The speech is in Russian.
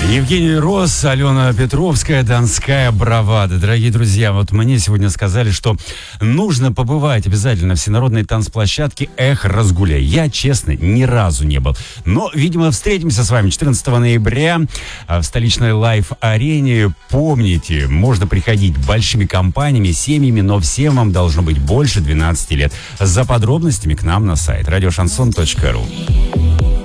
Евгений Рос, Алена Петровская, Донская бравада. Дорогие друзья, вот мне сегодня сказали, что нужно побывать обязательно в всенародной танцплощадке «Эх, разгуляй». Я, честно, ни разу не был. Но, видимо, встретимся с вами 14 ноября в столичной лайв-арене. Помните, можно приходить большими компаниями, семьями, но всем вам должно быть больше 12 лет. За подробностями к нам на сайт radiošanson.ru.